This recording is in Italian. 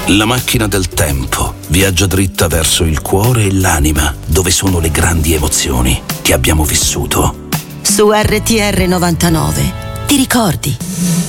La macchina del tempo viaggia dritta verso il cuore e l'anima, dove sono le grandi emozioni che abbiamo vissuto. Su RTR 99. Ti ricordi?